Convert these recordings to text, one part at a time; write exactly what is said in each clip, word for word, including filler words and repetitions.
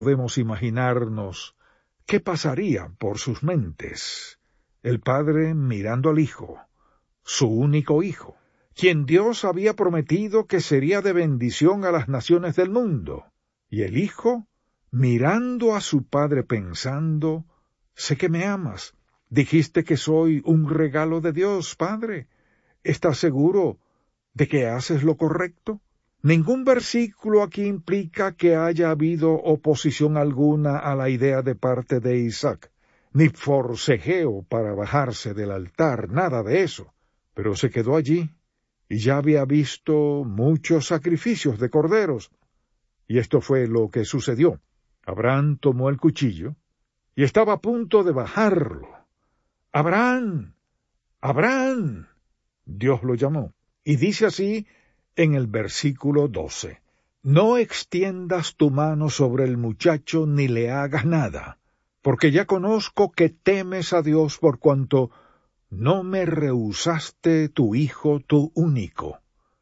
podemos imaginarnos qué pasaría por sus mentes. El padre mirando al hijo, su único hijo, quien Dios había prometido que sería de bendición a las naciones del mundo, y el hijo mirando a su padre pensando: sé que me amas, dijiste que soy un regalo de Dios, padre. ¿Estás seguro de que haces lo correcto? Ningún versículo aquí implica que haya habido oposición alguna a la idea de parte de Isaac, ni forcejeo para bajarse del altar, nada de eso. Pero se quedó allí, y ya había visto muchos sacrificios de corderos. Y esto fue lo que sucedió. Abraham tomó el cuchillo, y estaba a punto de bajarlo. ¡Abraham! ¡Abraham! Dios lo llamó, y dice así en el versículo doce: no extiendas tu mano sobre el muchacho ni le hagas nada, porque ya conozco que temes a Dios por cuanto no me rehusaste tu hijo, tu único.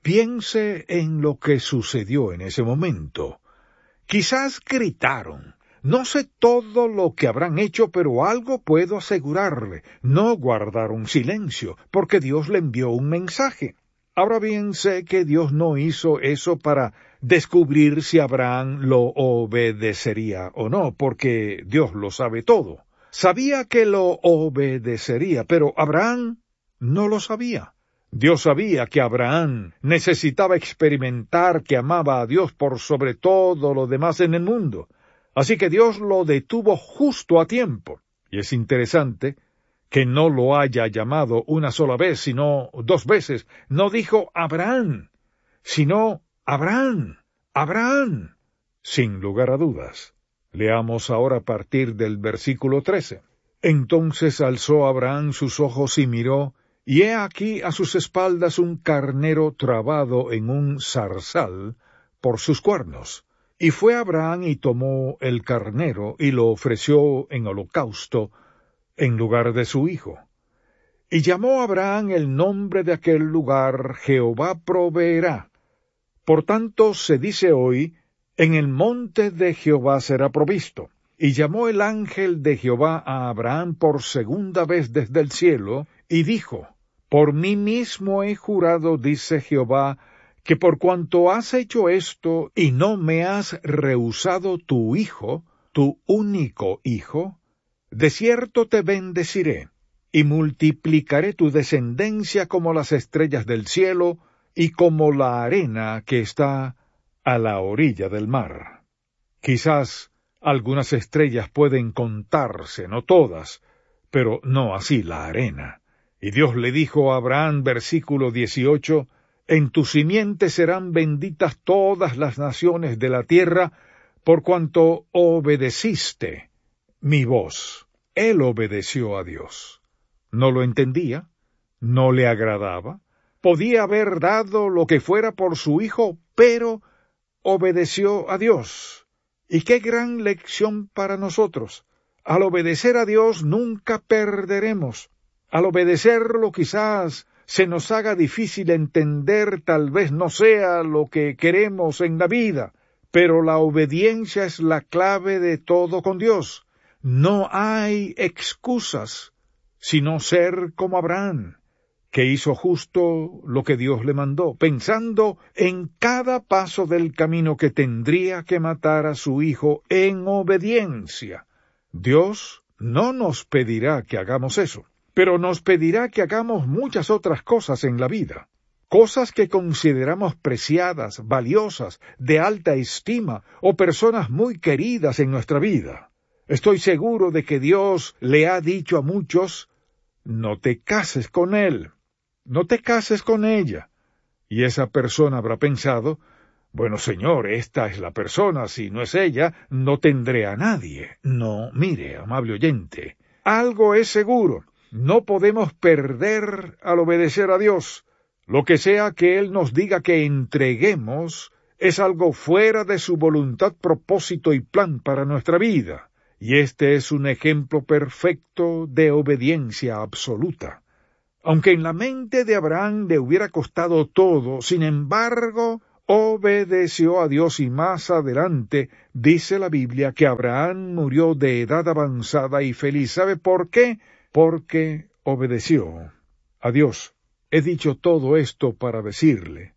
Piense en lo que sucedió en ese momento. Quizás gritaron. No sé todo lo que habrán hecho, pero algo puedo asegurarle: no guardaron silencio, porque Dios le envió un mensaje. Ahora bien, sé que Dios no hizo eso para descubrir si Abraham lo obedecería o no, porque Dios lo sabe todo. Sabía que lo obedecería, pero Abraham no lo sabía. Dios sabía que Abraham necesitaba experimentar que amaba a Dios por sobre todo lo demás en el mundo. Así que Dios lo detuvo justo a tiempo. Y es interesante que no lo haya llamado una sola vez, sino dos veces. No dijo Abraham, sino Abraham, Abraham, sin lugar a dudas. Leamos ahora a partir del versículo trece. Entonces alzó Abraham sus ojos y miró, y he aquí a sus espaldas un carnero trabado en un zarzal por sus cuernos. Y fue Abraham y tomó el carnero y lo ofreció en holocausto en lugar de su hijo. Y llamó Abraham el nombre de aquel lugar: Jehová proveerá. Por tanto se dice hoy: en el monte de Jehová será provisto. Y llamó el ángel de Jehová a Abraham por segunda vez desde el cielo, y dijo: por mí mismo he jurado, dice Jehová, que por cuanto has hecho esto, y no me has rehusado tu hijo, tu único hijo, de cierto te bendeciré, y multiplicaré tu descendencia como las estrellas del cielo, y como la arena que está a la orilla del mar. Quizás algunas estrellas pueden contarse, no todas, pero no así la arena. Y Dios le dijo a Abraham, versículo dieciocho, en tu simiente serán benditas todas las naciones de la tierra, por cuanto obedeciste mi voz. Él obedeció a Dios. No lo entendía, no le agradaba, podía haber dado lo que fuera por su hijo, pero obedeció a Dios. Y qué gran lección para nosotros. Al obedecer a Dios nunca perderemos. Al obedecerlo quizás se nos haga difícil entender, tal vez no sea lo que queremos en la vida, pero la obediencia es la clave de todo con Dios. No hay excusas, sino ser como Abraham, que hizo justo lo que Dios le mandó, pensando en cada paso del camino que tendría que matar a su hijo en obediencia. Dios no nos pedirá que hagamos eso, pero nos pedirá que hagamos muchas otras cosas en la vida, cosas que consideramos preciadas, valiosas, de alta estima, o personas muy queridas en nuestra vida. Estoy seguro de que Dios le ha dicho a muchos: no te cases con él, no te cases con ella. Y esa persona habrá pensado: bueno, Señor, esta es la persona, si no es ella, no tendré a nadie. No, mire, amable oyente, algo es seguro: no podemos perder al obedecer a Dios. Lo que sea que Él nos diga que entreguemos es algo fuera de su voluntad, propósito y plan para nuestra vida. Y este es un ejemplo perfecto de obediencia absoluta. Aunque en la mente de Abraham le hubiera costado todo, sin embargo, obedeció a Dios y más adelante dice la Biblia que Abraham murió de edad avanzada y feliz. ¿Sabe por qué? Porque obedeció a Dios. He dicho todo esto para decirle,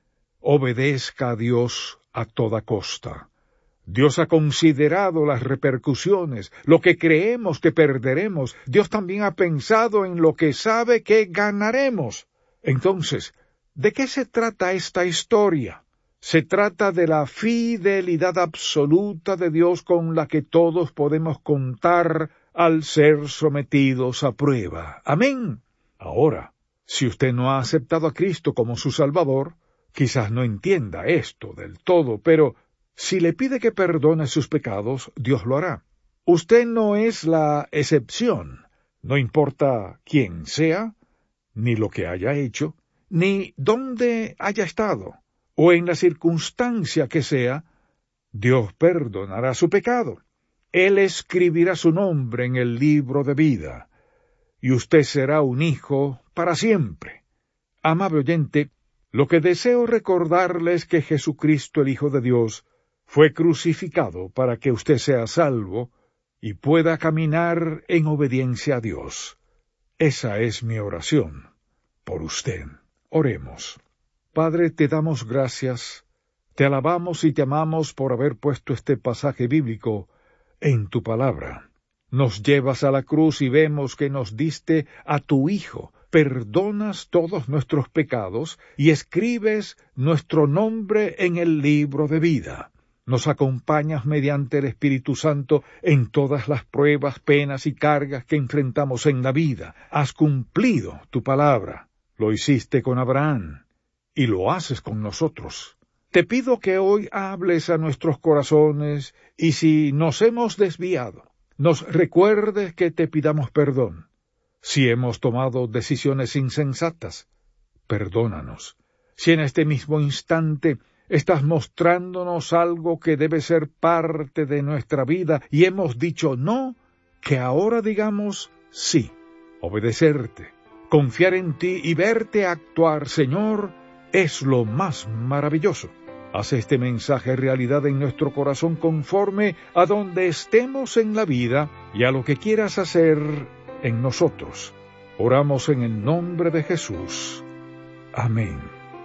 obedezca a Dios a toda costa. Dios ha considerado las repercusiones, lo que creemos que perderemos. Dios también ha pensado en lo que sabe que ganaremos. Entonces, ¿de qué se trata esta historia? Se trata de la fidelidad absoluta de Dios con la que todos podemos contar al ser sometidos a prueba. Amén. Ahora, si usted no ha aceptado a Cristo como su Salvador, quizás no entienda esto del todo, pero si le pide que perdone sus pecados, Dios lo hará. Usted no es la excepción. No importa quién sea, ni lo que haya hecho, ni dónde haya estado, o en la circunstancia que sea, Dios perdonará su pecado. Él escribirá su nombre en el libro de vida, y usted será un hijo para siempre. Amable oyente, lo que deseo recordarle es que Jesucristo, el Hijo de Dios, fue crucificado para que usted sea salvo y pueda caminar en obediencia a Dios. Esa es mi oración por usted. Oremos. Padre, te damos gracias, te alabamos y te amamos por haber puesto este pasaje bíblico en tu palabra. Nos llevas a la cruz y vemos que nos diste a tu Hijo, perdonas todos nuestros pecados y escribes nuestro nombre en el libro de vida. Nos acompañas mediante el Espíritu Santo en todas las pruebas, penas y cargas que enfrentamos en la vida. Has cumplido tu palabra. Lo hiciste con Abraham y lo haces con nosotros. Te pido que hoy hables a nuestros corazones y si nos hemos desviado, nos recuerdes que te pidamos perdón. Si hemos tomado decisiones insensatas, perdónanos. Si en este mismo instante estás mostrándonos algo que debe ser parte de nuestra vida y hemos dicho no, que ahora digamos sí, obedecerte, confiar en ti y verte actuar, Señor, es lo más maravilloso. Haz este mensaje realidad en nuestro corazón conforme a donde estemos en la vida y a lo que quieras hacer en nosotros. Oramos en el nombre de Jesús. Amén.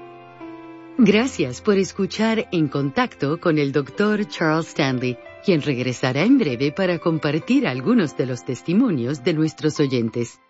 Gracias por escuchar En Contacto con el doctor Charles Stanley, quien regresará en breve para compartir algunos de los testimonios de nuestros oyentes.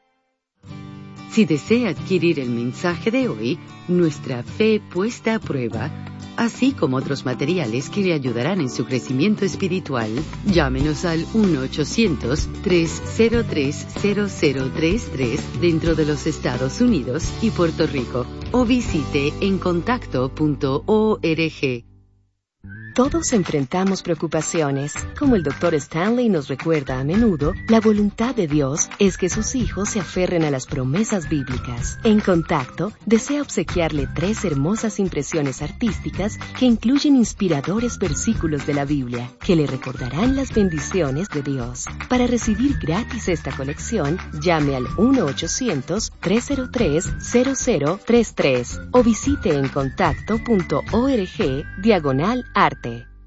Si desea adquirir el mensaje de hoy, Nuestra Fe Puesta a Prueba, así como otros materiales que le ayudarán en su crecimiento espiritual, llámenos al uno ochocientos, tres cero tres, cero cero tres tres dentro de los Estados Unidos y Puerto Rico, o visite en contacto punto org. Todos enfrentamos preocupaciones. Como el doctor Stanley nos recuerda a menudo, la voluntad de Dios es que sus hijos se aferren a las promesas bíblicas. En Contacto, desea obsequiarle tres hermosas impresiones artísticas que incluyen inspiradores versículos de la Biblia, que le recordarán las bendiciones de Dios. Para recibir gratis esta colección, llame al uno ochocientos, tres cero tres, cero cero tres tres o visite en contacto punto org diagonal arte.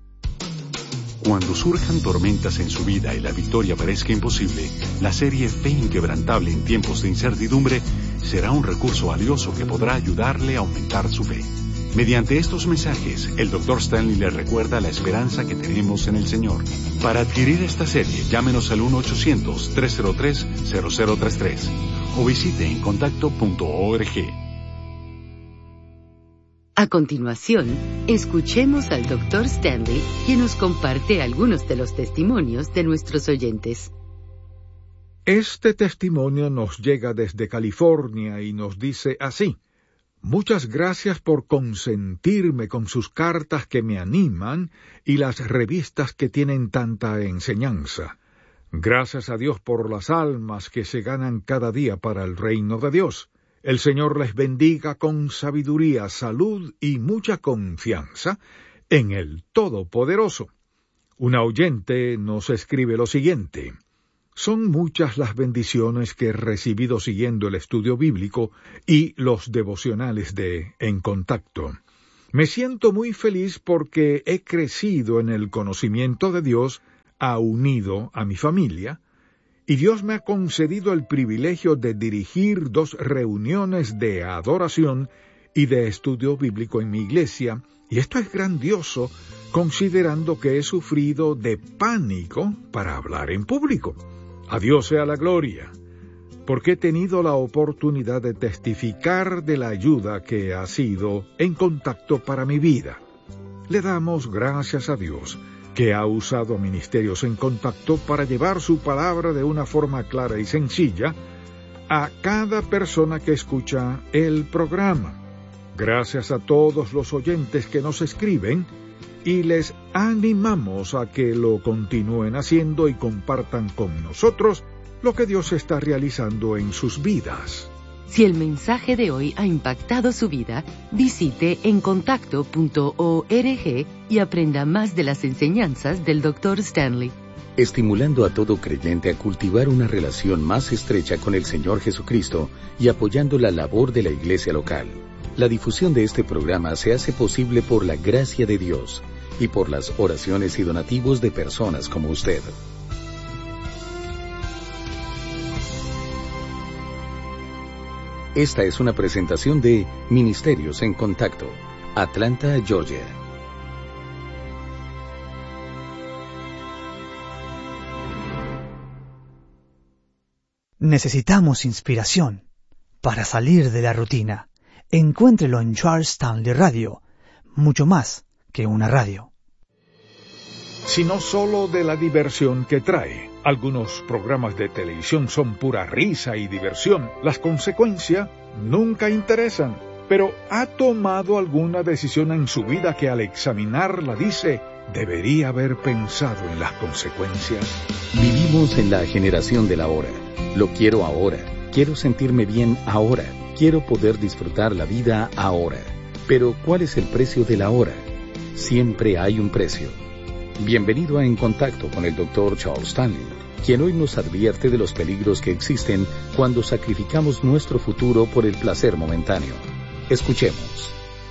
Cuando surjan tormentas en su vida y la victoria parezca imposible, la serie Fe Inquebrantable en tiempos de incertidumbre será un recurso valioso que podrá ayudarle a aumentar su fe. Mediante estos mensajes, el doctor Stanley le recuerda la esperanza que tenemos en el Señor. Para adquirir esta serie, llámenos al uno ochocientos, tres cero tres, cero cero tres tres o visite en contacto punto org. A continuación, escuchemos al doctor Stanley, quien nos comparte algunos de los testimonios de nuestros oyentes. Este testimonio nos llega desde California y nos dice así: muchas gracias por consentirme con sus cartas que me animan y las revistas que tienen tanta enseñanza. Gracias a Dios por las almas que se ganan cada día para el reino de Dios. El Señor les bendiga con sabiduría, salud y mucha confianza en el Todopoderoso. Una oyente nos escribe lo siguiente: son muchas las bendiciones que he recibido siguiendo el estudio bíblico y los devocionales de En Contacto. Me siento muy feliz porque he crecido en el conocimiento de Dios, ha unido a mi familia, y Dios me ha concedido el privilegio de dirigir dos reuniones de adoración y de estudio bíblico en mi iglesia, y esto es grandioso, considerando que he sufrido de pánico para hablar en público. A Dios sea la gloria, porque he tenido la oportunidad de testificar de la ayuda que ha sido En Contacto para mi vida. Le damos gracias a Dios, que ha usado Ministerios En Contacto para llevar su palabra de una forma clara y sencilla a cada persona que escucha el programa. Gracias a todos los oyentes que nos escriben, y les animamos a que lo continúen haciendo y compartan con nosotros lo que Dios está realizando en sus vidas. Si el mensaje de hoy ha impactado su vida, visite en contacto punto org y aprenda más de las enseñanzas del doctor Stanley. Estimulando a todo creyente a cultivar una relación más estrecha con el Señor Jesucristo y apoyando la labor de la iglesia local. La difusión de este programa se hace posible por la gracia de Dios y por las oraciones y donativos de personas como usted. Esta es una presentación de Ministerios en Contacto, Atlanta, Georgia. Necesitamos inspiración para salir de la rutina. Encuéntrelo en Charles Stanley Radio, mucho más que una radio. Sino solo de la diversión que trae. Algunos programas de televisión son pura risa y diversión. Las consecuencias nunca interesan. Pero ¿ha tomado alguna decisión en su vida que al examinarla dice, debería haber pensado en las consecuencias? Vivimos en la generación del ahora. Lo quiero ahora. Quiero sentirme bien ahora. Quiero poder disfrutar la vida ahora. Pero ¿cuál es el precio del ahora? Siempre hay un precio. Bienvenido a En Contacto con el doctor Charles Stanley, quien hoy nos advierte de los peligros que existen cuando sacrificamos nuestro futuro por el placer momentáneo. Escuchemos.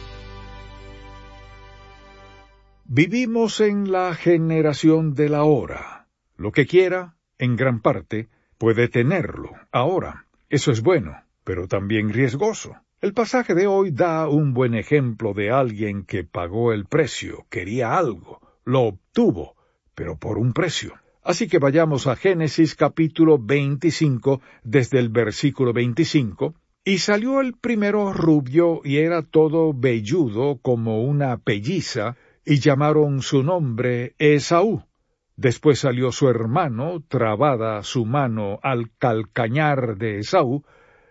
Vivimos en la generación del ahora. Lo que quiera, en gran parte, puede tenerlo ahora. Eso es bueno, pero también riesgoso. El pasaje de hoy da un buen ejemplo de alguien que pagó el precio, quería algo, lo obtuvo, pero por un precio. Así que vayamos a Génesis capítulo veinticinco, desde el versículo veinticinco. Y salió el primero rubio, y era todo velludo como una pelliza, y llamaron su nombre Esaú. Después salió su hermano, trabada su mano al calcañar de Esaú,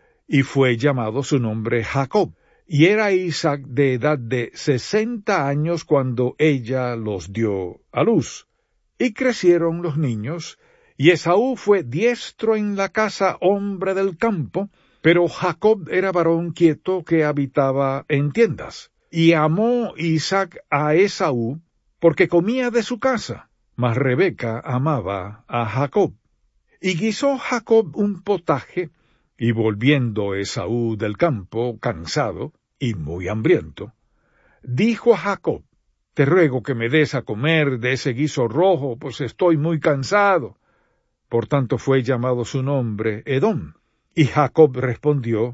y fue llamado su nombre Jacob. Y era Isaac de edad de sesenta años cuando ella los dio a luz. Y crecieron los niños, y Esaú fue diestro en la casa, hombre del campo, pero Jacob era varón quieto que habitaba en tiendas. Y amó Isaac a Esaú, porque comía de su casa, mas Rebeca amaba a Jacob. Y guisó Jacob un potaje, y volviendo Esaú del campo, cansado y muy hambriento, dijo a Jacob, te ruego que me des a comer de ese guiso rojo, pues estoy muy cansado. Por tanto fue llamado su nombre Edom. Y Jacob respondió,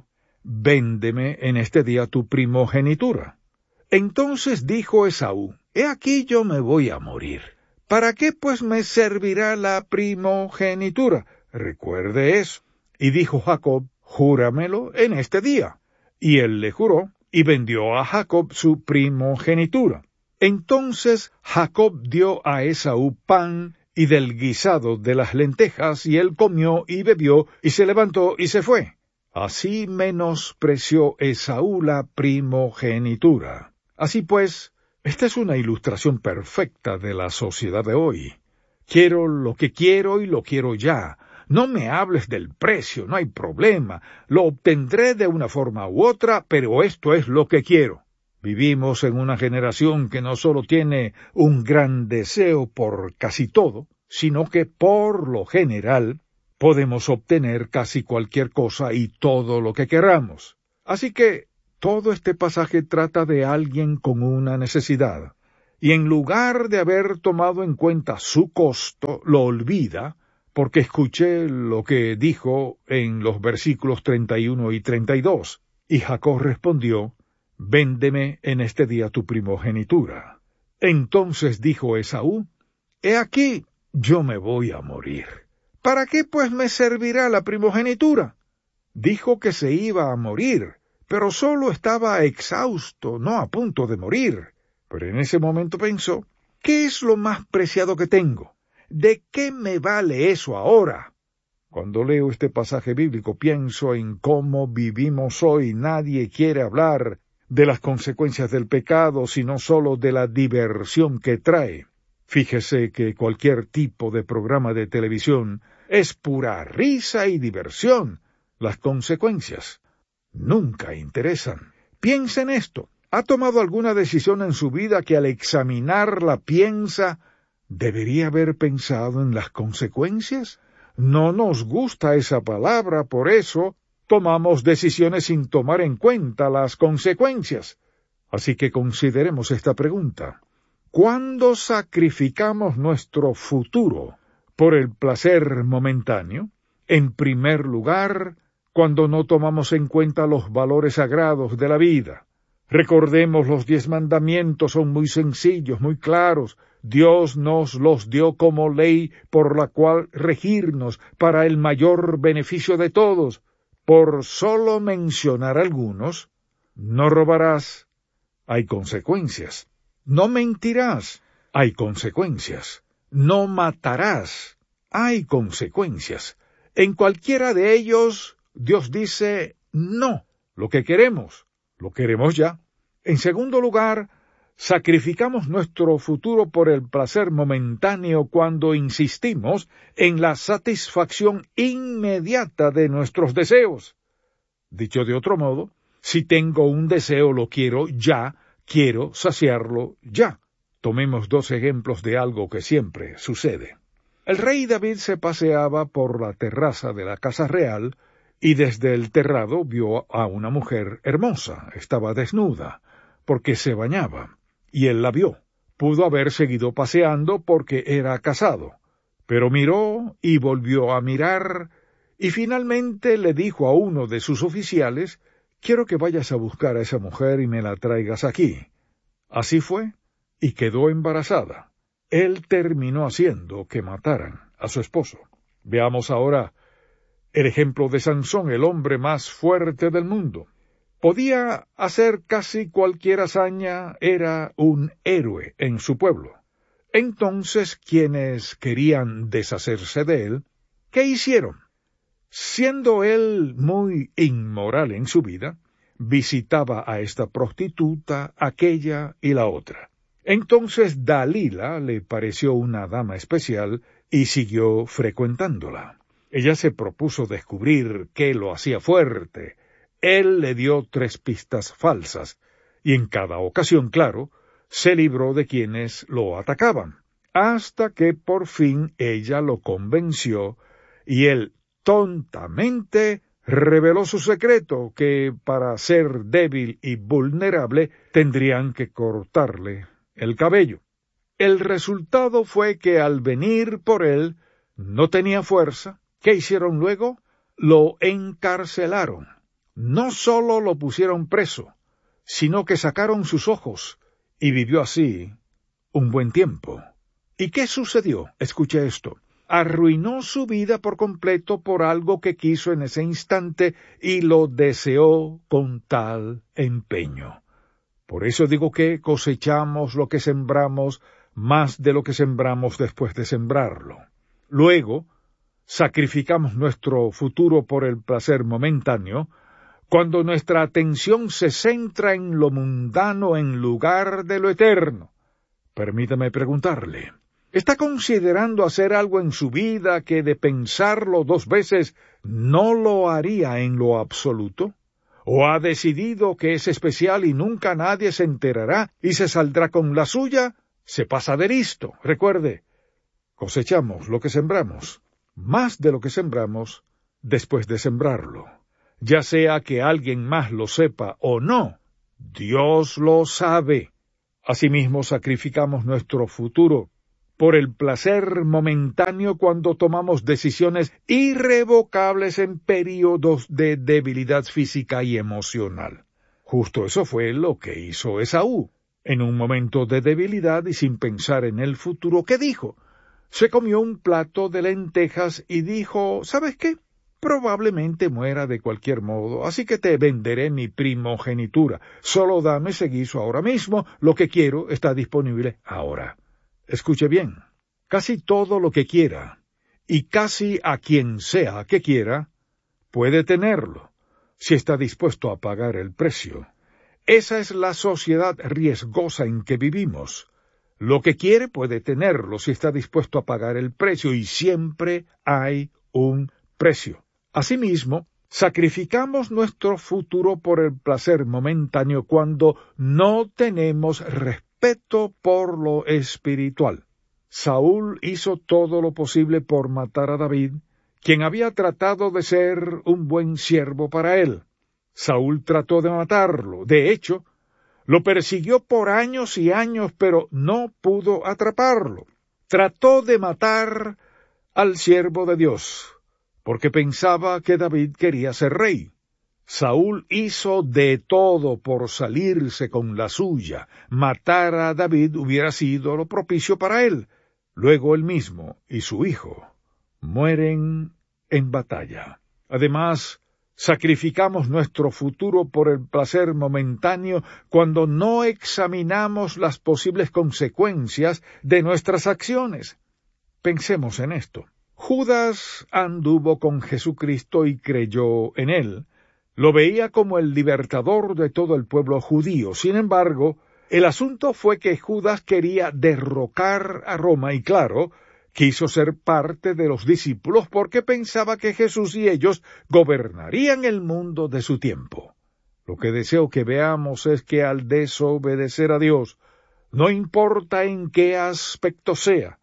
véndeme en este día tu primogenitura. Entonces dijo Esaú, he aquí yo me voy a morir. ¿Para qué pues me servirá la primogenitura? Recuerde eso. Y dijo Jacob, júramelo en este día. Y él le juró, y vendió a Jacob su primogenitura. Entonces Jacob dio a Esaú pan y del guisado de las lentejas, y él comió y bebió, y se levantó y se fue. Así menospreció Esaú la primogenitura. Así pues, esta es una ilustración perfecta de la sociedad de hoy. Quiero lo que quiero y lo quiero ya. No me hables del precio, no hay problema. Lo obtendré de una forma u otra, pero esto es lo que quiero. Vivimos en una generación que no solo tiene un gran deseo por casi todo, sino que por lo general podemos obtener casi cualquier cosa y todo lo que queramos. Así que todo este pasaje trata de alguien con una necesidad, y en lugar de haber tomado en cuenta su costo, lo olvida, porque escuché lo que dijo en los versículos treinta y uno y treinta y dos, y Jacob respondió, véndeme en este día tu primogenitura. Entonces dijo Esaú, he aquí, yo me voy a morir. ¿Para qué pues me servirá la primogenitura? Dijo que se iba a morir, pero solo estaba exhausto, no a punto de morir. Pero en ese momento pensó, ¿qué es lo más preciado que tengo? ¿De qué me vale eso ahora? Cuando leo este pasaje bíblico pienso en cómo vivimos hoy. Nadie quiere hablar de las consecuencias del pecado, sino solo de la diversión que trae. Fíjese que cualquier tipo de programa de televisión es pura risa y diversión. Las consecuencias nunca interesan. Piensa en esto. ¿Ha tomado alguna decisión en su vida que al examinarla piensa, debería haber pensado en las consecuencias? No nos gusta esa palabra, por eso tomamos decisiones sin tomar en cuenta las consecuencias. Así que consideremos esta pregunta. ¿Cuándo sacrificamos nuestro futuro por el placer momentáneo? En primer lugar, cuando no tomamos en cuenta los valores sagrados de la vida. Recordemos, los diez mandamientos son muy sencillos, muy claros. Dios nos los dio como ley por la cual regirnos para el mayor beneficio de todos. Por solo mencionar algunos, no robarás, hay consecuencias. No mentirás, hay consecuencias. No matarás, hay consecuencias. En cualquiera de ellos, Dios dice, no, lo que queremos, lo queremos ya. En segundo lugar, sacrificamos nuestro futuro por el placer momentáneo cuando insistimos en la satisfacción inmediata de nuestros deseos. Dicho de otro modo, si tengo un deseo lo quiero ya, quiero saciarlo ya. Tomemos dos ejemplos de algo que siempre sucede. El rey David se paseaba por la terraza de la casa real y desde el terrado vio a una mujer hermosa. Estaba desnuda, porque se bañaba, y él la vio. Pudo haber seguido paseando porque era casado, pero miró y volvió a mirar, y finalmente le dijo a uno de sus oficiales, «Quiero que vayas a buscar a esa mujer y me la traigas aquí». Así fue, y quedó embarazada. Él terminó haciendo que mataran a su esposo. Veamos ahora el ejemplo de Sansón, el hombre más fuerte del mundo. Podía hacer casi cualquier hazaña, era un héroe en su pueblo. Entonces, quienes querían deshacerse de él, ¿qué hicieron? Siendo él muy inmoral en su vida, visitaba a esta prostituta, aquella y la otra. Entonces Dalila le pareció una dama especial y siguió frecuentándola. Ella se propuso descubrir qué lo hacía fuerte. Él le dio tres pistas falsas, y en cada ocasión, claro, se libró de quienes lo atacaban, hasta que por fin ella lo convenció, y él tontamente reveló su secreto, que para ser débil y vulnerable tendrían que cortarle el cabello. El resultado fue que al venir por él no tenía fuerza. ¿Qué hicieron luego? Lo encarcelaron. No solo lo pusieron preso, sino que sacaron sus ojos, y vivió así un buen tiempo. ¿Y qué sucedió? Escuche esto. Arruinó su vida por completo por algo que quiso en ese instante y lo deseó con tal empeño. Por eso digo que cosechamos lo que sembramos más de lo que sembramos después de sembrarlo. Luego, sacrificamos nuestro futuro por el placer momentáneo, cuando nuestra atención se centra en lo mundano en lugar de lo eterno. Permítame preguntarle, ¿está considerando hacer algo en su vida que de pensarlo dos veces no lo haría en lo absoluto? ¿O ha decidido que es especial y nunca nadie se enterará y se saldrá con la suya? Se pasa de listo. Recuerde, cosechamos lo que sembramos, más de lo que sembramos después de sembrarlo. ya sea que alguien más lo sepa o no, Dios lo sabe. Asimismo, sacrificamos nuestro futuro por el placer momentáneo cuando tomamos decisiones irrevocables en períodos de debilidad física y emocional. Justo eso fue lo que hizo Esaú. En un momento de debilidad y sin pensar en el futuro, ¿qué dijo? Se comió un plato de lentejas y dijo, ¿sabes qué? Probablemente muera de cualquier modo, así que te venderé mi primogenitura. Solo dame ese guiso ahora mismo, lo que quiero está disponible ahora. Escuche bien, casi todo lo que quiera, y casi a quien sea que quiera, puede tenerlo, si está dispuesto a pagar el precio. Esa es la sociedad riesgosa en que vivimos. Lo que quiere puede tenerlo si está dispuesto a pagar el precio, y siempre hay un precio. Asimismo, sacrificamos nuestro futuro por el placer momentáneo cuando no tenemos respeto por lo espiritual. Saúl hizo todo lo posible por matar a David, quien había tratado de ser un buen siervo para él. Saúl trató de matarlo. De hecho, lo persiguió por años y años, pero no pudo atraparlo. Trató de matar al siervo de Dios, porque pensaba que David quería ser rey. Saúl hizo de todo por salirse con la suya. Matar a David hubiera sido lo propicio para él. Luego él mismo y su hijo mueren en batalla. Además, sacrificamos nuestro futuro por el placer momentáneo cuando no examinamos las posibles consecuencias de nuestras acciones. Pensemos en esto. Judas anduvo con Jesucristo y creyó en él. Lo veía como el libertador de todo el pueblo judío. Sin embargo, el asunto fue que Judas quería derrocar a Roma y, claro, quiso ser parte de los discípulos porque pensaba que Jesús y ellos gobernarían el mundo de su tiempo. Lo que deseo que veamos es que al desobedecer a Dios, no importa en qué aspecto sea,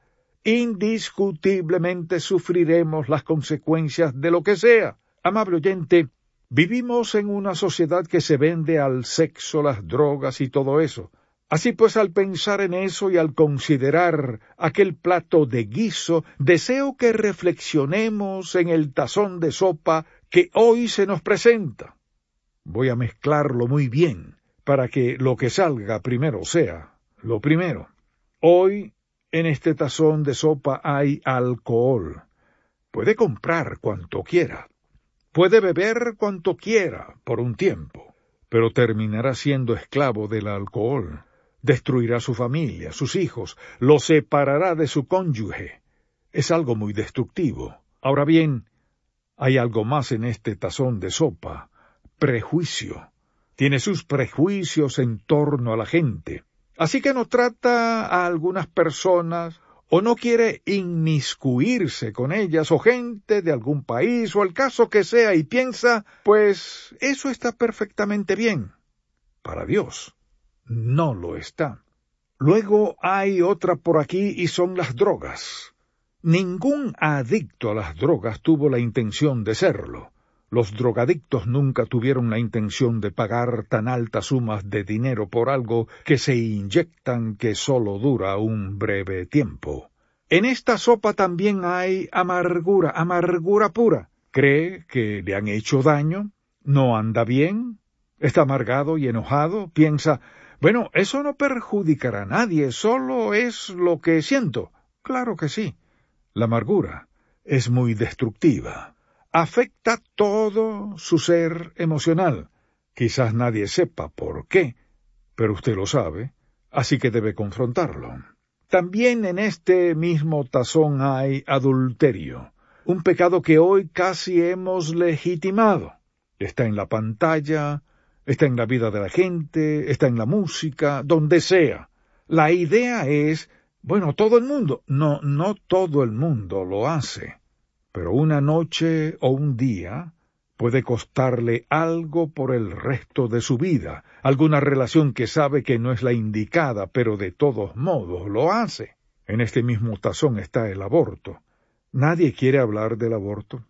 indiscutiblemente sufriremos las consecuencias de lo que sea. Amable oyente, vivimos en una sociedad que se vende al sexo, las drogas y todo eso. Así pues, al pensar en eso y al considerar aquel plato de guiso, deseo que reflexionemos en el tazón de sopa que hoy se nos presenta. Voy a mezclarlo muy bien para que lo que salga primero sea lo primero. Hoy, en este tazón de sopa hay alcohol. Puede comprar cuanto quiera. Puede beber cuanto quiera por un tiempo, pero terminará siendo esclavo del alcohol. Destruirá su familia, sus hijos, lo separará de su cónyuge. Es algo muy destructivo. Ahora bien, hay algo más en este tazón de sopa: prejuicio. Tiene sus prejuicios en torno a la gente. Así que no trata a algunas personas o no quiere inmiscuirse con ellas o gente de algún país o el caso que sea y piensa, pues eso está perfectamente bien. Para Dios no lo está. Luego hay otra por aquí y son las drogas. Ningún adicto a las drogas tuvo la intención de serlo. Los drogadictos nunca tuvieron la intención de pagar tan altas sumas de dinero por algo que se inyectan que solo dura un breve tiempo. En esta sopa también hay amargura, amargura pura. ¿Cree que le han hecho daño? ¿No anda bien? ¿Está amargado y enojado? Piensa, bueno, eso no perjudicará a nadie, solo es lo que siento. Claro que sí. La amargura es muy destructiva. Afecta todo su ser emocional. Quizás nadie sepa por qué, pero usted lo sabe, así que debe confrontarlo. También en este mismo tazón hay adulterio, un pecado que hoy casi hemos legitimado. Está en la pantalla, está en la vida de la gente, está en la música, donde sea. La idea es, bueno, todo el mundo. No, no todo el mundo lo hace. Pero una noche o un día puede costarle algo por el resto de su vida, alguna relación que sabe que no es la indicada, pero de todos modos lo hace. En este mismo tazón está el aborto. Nadie quiere hablar del aborto.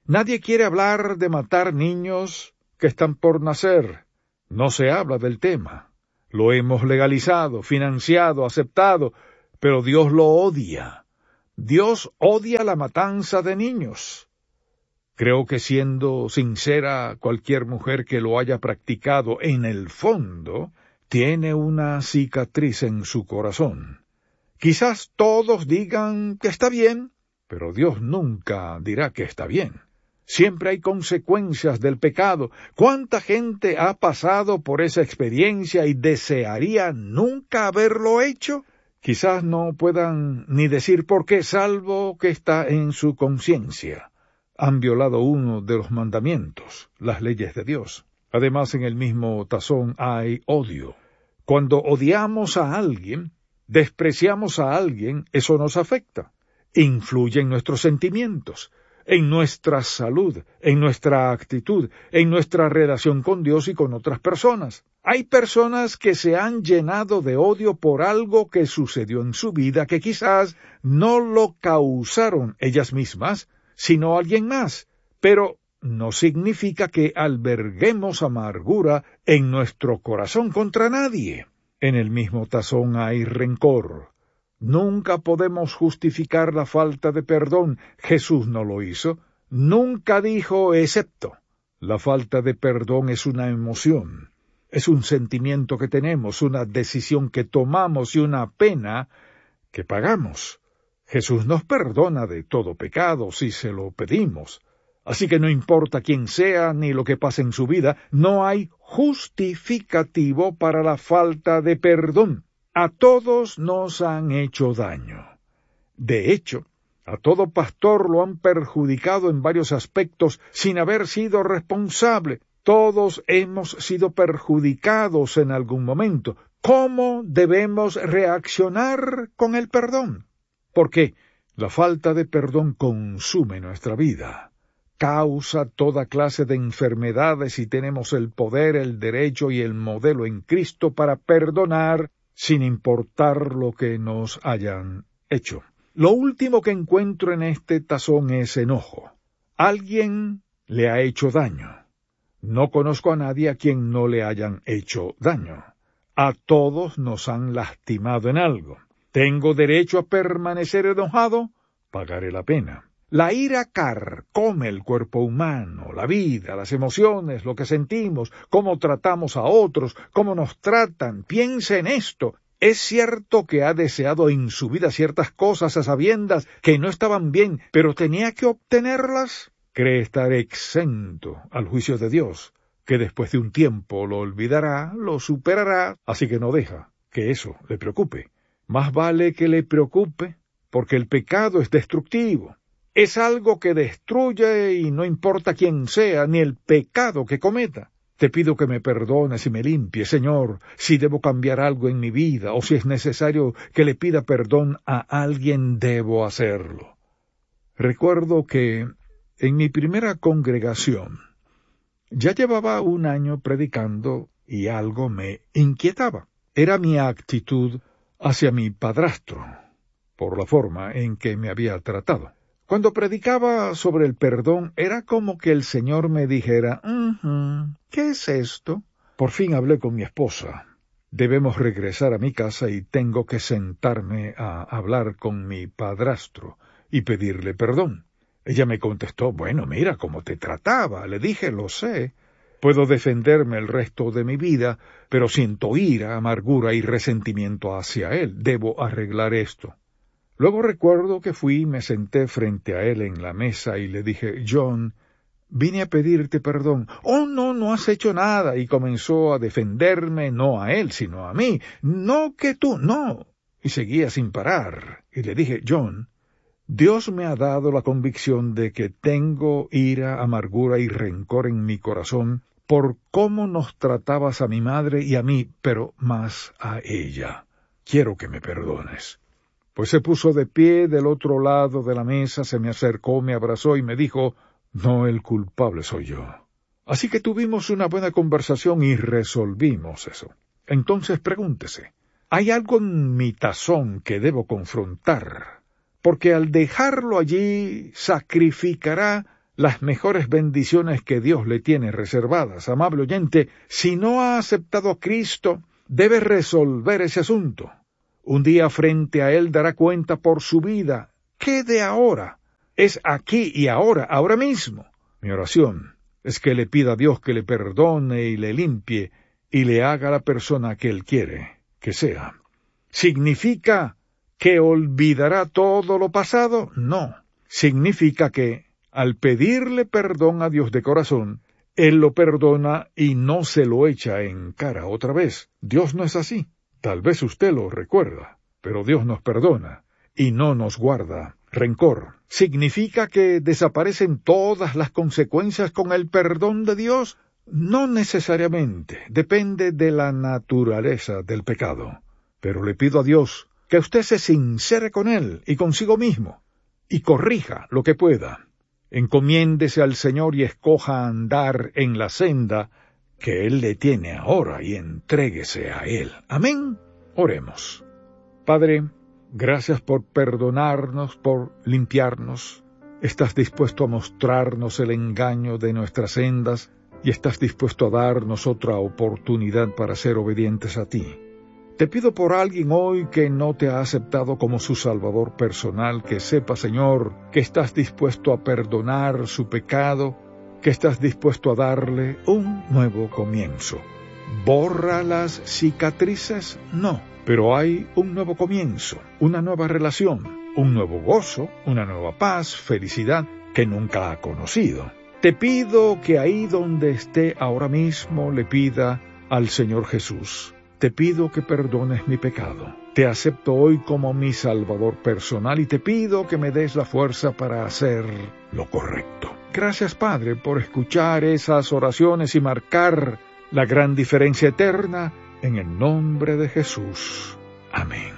Nadie quiere hablar de matar niños que están por nacer. No se habla del tema. Lo hemos legalizado, financiado, aceptado, pero Dios lo odia. Dios odia la matanza de niños. Creo que siendo sincera, cualquier mujer que lo haya practicado en el fondo tiene una cicatriz en su corazón. Quizás todos digan que está bien, pero Dios nunca dirá que está bien. Siempre hay consecuencias del pecado. ¿Cuánta gente ha pasado por esa experiencia y desearía nunca haberlo hecho? Quizás no puedan ni decir por qué, salvo que está en su conciencia. Han violado uno de los mandamientos, las leyes de Dios. Además, en el mismo tazón hay odio. Cuando odiamos a alguien, despreciamos a alguien, eso nos afecta. Influye en nuestros sentimientos, en nuestra salud, en nuestra actitud, en nuestra relación con Dios y con otras personas. Hay personas que se han llenado de odio por algo que sucedió en su vida que quizás no lo causaron ellas mismas, sino alguien más, pero no significa que alberguemos amargura en nuestro corazón contra nadie. En el mismo tazón hay rencor. Nunca podemos justificar la falta de perdón. Jesús no lo hizo. Nunca dijo excepto. La falta de perdón es una emoción. Es un sentimiento que tenemos, una decisión que tomamos y una pena que pagamos. Jesús nos perdona de todo pecado si se lo pedimos. Así que no importa quién sea ni lo que pase en su vida, no hay justificativo para la falta de perdón. A todos nos han hecho daño. De hecho, a todo pastor lo han perjudicado en varios aspectos sin haber sido responsable. Todos hemos sido perjudicados en algún momento. ¿Cómo debemos reaccionar con el perdón? Porque la falta de perdón consume nuestra vida, causa toda clase de enfermedades y tenemos el poder, el derecho y el modelo en Cristo para perdonar sin importar lo que nos hayan hecho. Lo último que encuentro en este tazón es enojo. Alguien le ha hecho daño. No conozco a nadie a quien no le hayan hecho daño. A todos nos han lastimado en algo. ¿Tengo derecho a permanecer enojado? Pagaré la pena. La ira carcome el cuerpo humano, la vida, las emociones, lo que sentimos, cómo tratamos a otros, cómo nos tratan. Piense en esto. Es cierto que ha deseado en su vida ciertas cosas a sabiendas que no estaban bien, pero tenía que obtenerlas. Cree estar exento al juicio de Dios, que después de un tiempo lo olvidará, lo superará, así que no deja que eso le preocupe. Más vale que le preocupe, porque el pecado es destructivo. Es algo que destruye y no importa quién sea, ni el pecado que cometa. Te pido que me perdones y me limpies, Señor, si debo cambiar algo en mi vida, o si es necesario que le pida perdón a alguien, debo hacerlo. Recuerdo que en mi primera congregación ya llevaba un año predicando y algo me inquietaba. Era mi actitud hacia mi padrastro, por la forma en que me había tratado. Cuando predicaba sobre el perdón, era como que el Señor me dijera, uh-huh, ¿qué es esto? Por fin hablé con mi esposa. Debemos regresar a mi casa y tengo que sentarme a hablar con mi padrastro y pedirle perdón. Ella me contestó, bueno, mira cómo te trataba. Le dije, lo sé. Puedo defenderme el resto de mi vida, pero siento ira, amargura y resentimiento hacia él. Debo arreglar esto. Luego recuerdo que fui y me senté frente a él en la mesa y le dije, John, vine a pedirte perdón. Oh, no, no has hecho nada. Y comenzó a defenderme, no a él, sino a mí. No que tú, no. Y seguía sin parar. Y le dije, John, Dios me ha dado la convicción de que tengo ira, amargura y rencor en mi corazón por cómo nos tratabas a mi madre y a mí, pero más a ella. Quiero que me perdones. Pues se puso de pie del otro lado de la mesa, se me acercó, me abrazó y me dijo, no, el culpable soy yo. Así que tuvimos una buena conversación y resolvimos eso. Entonces pregúntese, ¿hay algo en mi tazón que debo confrontar? Porque al dejarlo allí sacrificará las mejores bendiciones que Dios le tiene reservadas. Amable oyente, si no ha aceptado a Cristo, debe resolver ese asunto. Un día frente a Él dará cuenta por su vida. ¿Qué de ahora? Es aquí y ahora, ahora mismo. Mi oración es que le pida a Dios que le perdone y le limpie y le haga la persona que Él quiere que sea. ¿Significa que olvidará todo lo pasado? No. Significa que, al pedirle perdón a Dios de corazón, Él lo perdona y no se lo echa en cara otra vez. Dios no es así. Tal vez usted lo recuerda, pero Dios nos perdona y no nos guarda rencor. ¿Significa que desaparecen todas las consecuencias con el perdón de Dios? No necesariamente. Depende de la naturaleza del pecado. Pero le pido a Dios que usted se sincere con Él y consigo mismo, y corrija lo que pueda. Encomiéndese al Señor y escoja andar en la senda que Él le tiene ahora y entréguese a Él. Amén. Oremos. Padre, gracias por perdonarnos, por limpiarnos. Estás dispuesto a mostrarnos el engaño de nuestras sendas y estás dispuesto a darnos otra oportunidad para ser obedientes a ti. Te pido por alguien hoy que no te ha aceptado como su Salvador personal, que sepa, Señor, que estás dispuesto a perdonar su pecado, que estás dispuesto a darle un nuevo comienzo. ¿Borra las cicatrices? No, pero hay un nuevo comienzo, una nueva relación, un nuevo gozo, una nueva paz, felicidad que nunca ha conocido. Te pido que ahí donde esté ahora mismo le pida al Señor Jesús. Te pido que perdones mi pecado. Te acepto hoy como mi Salvador personal y te pido que me des la fuerza para hacer lo correcto. Gracias, Padre, por escuchar esas oraciones y marcar la gran diferencia eterna en el nombre de Jesús. Amén.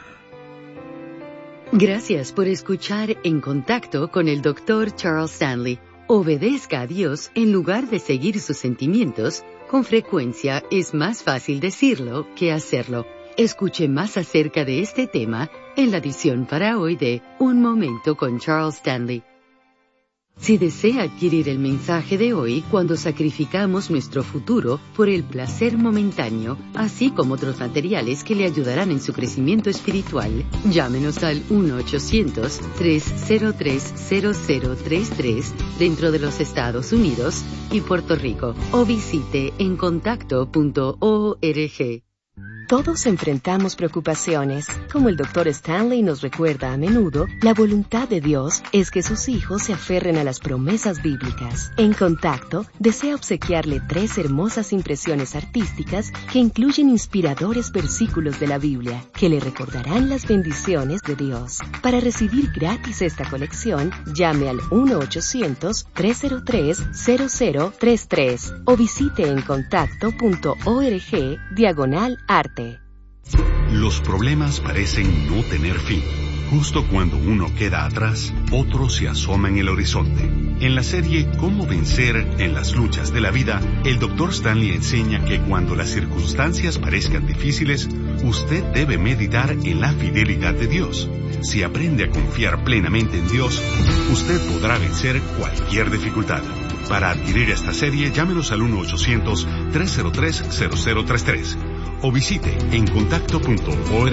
Gracias por escuchar En Contacto con el doctor Charles Stanley. Obedezca a Dios en lugar de seguir sus sentimientos. Con frecuencia es más fácil decirlo que hacerlo. Escuche más acerca de este tema en la edición para hoy de Un Momento con Charles Stanley. Si desea adquirir el mensaje de hoy, cuando sacrificamos nuestro futuro por el placer momentáneo, así como otros materiales que le ayudarán en su crecimiento espiritual, llámenos al uno ochocientos, tres cero tres, cero cero tres tres dentro de los Estados Unidos y Puerto Rico, o visite en contacto punto org. Todos enfrentamos preocupaciones. Como el doctor Stanley nos recuerda a menudo, la voluntad de Dios es que sus hijos se aferren a las promesas bíblicas. En Contacto, desea obsequiarle tres hermosas impresiones artísticas que incluyen inspiradores versículos de la Biblia, que le recordarán las bendiciones de Dios. Para recibir gratis esta colección, llame al uno ochocientos, tres cero tres, cero cero tres tres o visite en contacto punto org diagonal arte. Los problemas parecen no tener fin. Justo cuando uno queda atrás, otro se asoma en el horizonte. En la serie Cómo vencer en las luchas de la vida, el doctor Stanley enseña que cuando las circunstancias parezcan difíciles, usted debe meditar en la fidelidad de Dios. Si aprende a confiar plenamente en Dios, usted podrá vencer cualquier dificultad. Para adquirir esta serie, llámenos al uno ochocientos, tres cero tres, cero cero tres tres o visite en contacto punto org.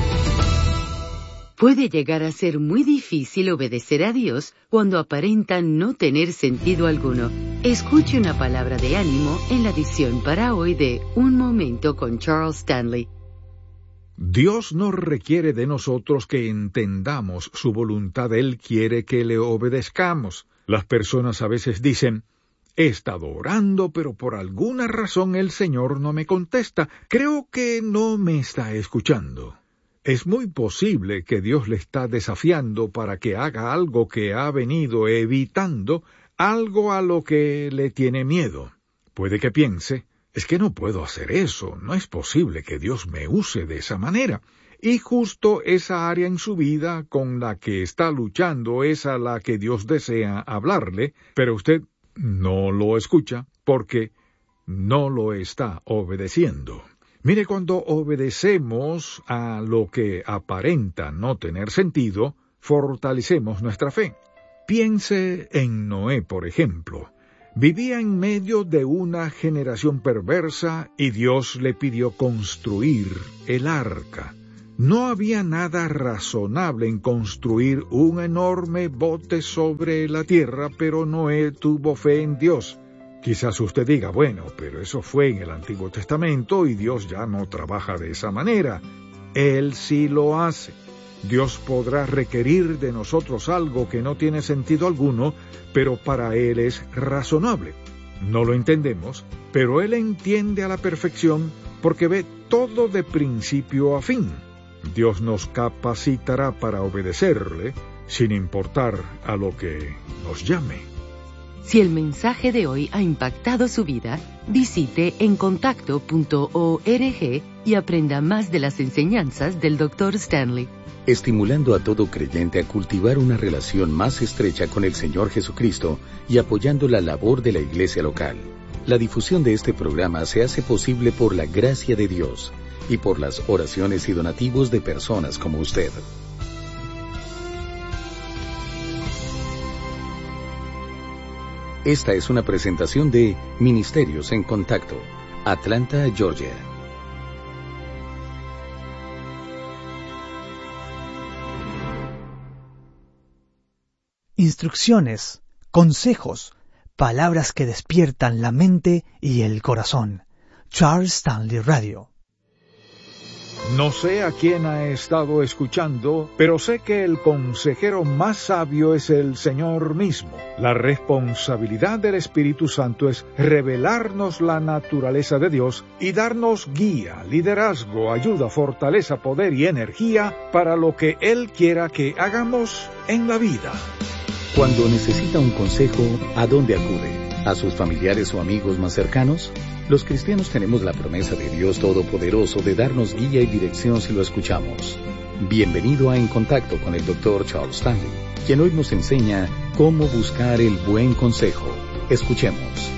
Puede llegar a ser muy difícil obedecer a Dios cuando aparenta no tener sentido alguno. Escuche una palabra de ánimo en la edición para hoy de Un Momento con Charles Stanley. Dios no requiere de nosotros que entendamos su voluntad. Él quiere que le obedezcamos. Las personas a veces dicen: he estado orando, pero por alguna razón el Señor no me contesta. Creo que no me está escuchando. Es muy posible que Dios le está desafiando para que haga algo que ha venido evitando, algo a lo que le tiene miedo. Puede que piense: es que no puedo hacer eso, no es posible que Dios me use de esa manera. Y justo esa área en su vida con la que está luchando es a la que Dios desea hablarle, pero usted no lo escucha porque no lo está obedeciendo. Mire, cuando obedecemos a lo que aparenta no tener sentido, fortalecemos nuestra fe. Piense en Noé, por ejemplo. Vivía en medio de una generación perversa y Dios le pidió construir el arca. No había nada razonable en construir un enorme bote sobre la tierra, pero Noé tuvo fe en Dios. Quizás usted diga, bueno, pero eso fue en el Antiguo Testamento y Dios ya no trabaja de esa manera. Él sí lo hace. Dios podrá requerir de nosotros algo que no tiene sentido alguno, pero para Él es razonable. No lo entendemos, pero Él entiende a la perfección porque ve todo de principio a fin. Dios nos capacitará para obedecerle, sin importar a lo que nos llame. Si el mensaje de hoy ha impactado su vida, visite encontacto punto org y aprenda más de las enseñanzas del doctor Stanley. Estimulando a todo creyente a cultivar una relación más estrecha con el Señor Jesucristo y apoyando la labor de la iglesia local. La difusión de este programa se hace posible por la gracia de Dios y por las oraciones y donativos de personas como usted. Esta es una presentación de Ministerios en Contacto, Atlanta, Georgia. Instrucciones, consejos, palabras que despiertan la mente y el corazón. Charles Stanley Radio. No sé a quién ha estado escuchando, pero sé que el consejero más sabio es el Señor mismo. La responsabilidad del Espíritu Santo es revelarnos la naturaleza de Dios y darnos guía, liderazgo, ayuda, fortaleza, poder y energía para lo que Él quiera que hagamos en la vida. Cuando necesita un consejo, ¿a dónde acude? ¿A sus familiares o amigos más cercanos? Los cristianos tenemos la promesa de Dios Todopoderoso de darnos guía y dirección si lo escuchamos. Bienvenido a En Contacto con el doctor Charles Stanley, quien hoy nos enseña cómo buscar el buen consejo. Escuchemos.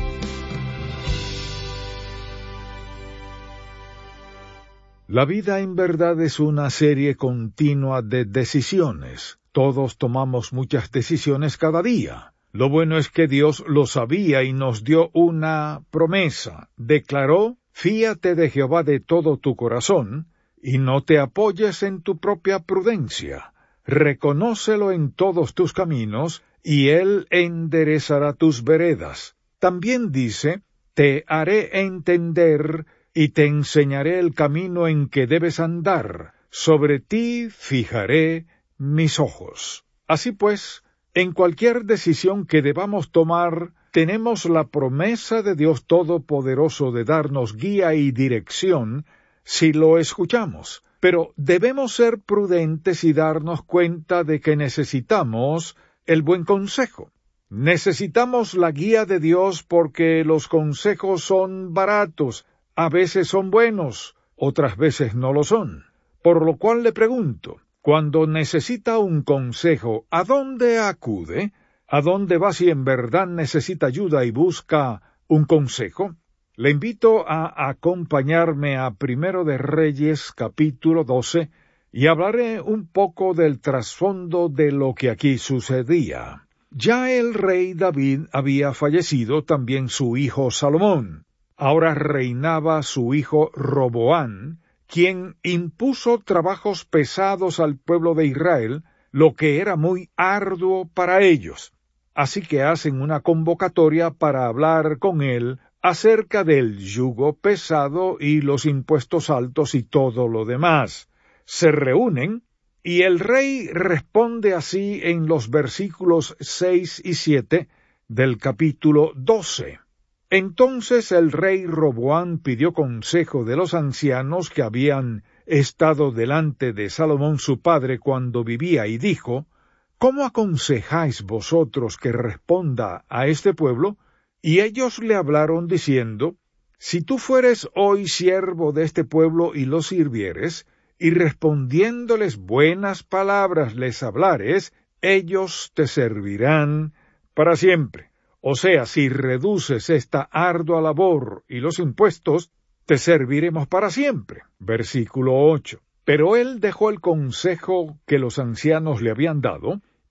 La vida en verdad es una serie continua de decisiones. Todos tomamos muchas decisiones cada día. Lo bueno es que Dios lo sabía y nos dio una promesa. Declaró, fíate de Jehová de todo tu corazón, y no te apoyes en tu propia prudencia. Reconócelo en todos tus caminos, y Él enderezará tus veredas. También dice, te haré entender, y te enseñaré el camino en que debes andar. Sobre ti fijaré mis ojos. Así pues, en cualquier decisión que debamos tomar, tenemos la promesa de Dios Todopoderoso de darnos guía y dirección si lo escuchamos. Pero debemos ser prudentes y darnos cuenta de que necesitamos el buen consejo. Necesitamos la guía de Dios porque los consejos son baratos, a veces son buenos, otras veces no lo son. Por lo cual le pregunto, cuando necesita un consejo, ¿a dónde acude? ¿A dónde va si en verdad necesita ayuda y busca un consejo? Le invito a acompañarme a Primero de Reyes, capítulo doce, y hablaré un poco del trasfondo de lo que aquí sucedía. Ya el rey David había fallecido, también su hijo Salomón. Ahora reinaba su hijo Roboán, quien impuso trabajos pesados al pueblo de Israel, lo que era muy arduo para ellos. Así que hacen una convocatoria para hablar con él acerca del yugo pesado y los impuestos altos y todo lo demás. Se reúnen, y el rey responde así en los versículos seis y siete del capítulo doce. Entonces el rey Roboán pidió consejo de los ancianos que habían estado delante de Salomón su padre cuando vivía, y dijo, ¿cómo aconsejáis vosotros que responda a este pueblo? Y ellos le hablaron diciendo, si tú fueres hoy siervo de este pueblo y los sirvieres, y respondiéndoles buenas palabras les hablares, ellos te servirán para siempre. O sea, si reduces esta ardua labor y los impuestos, te serviremos para siempre. Versículo ocho. Pero él dejó el consejo que los ancianos le habían dado,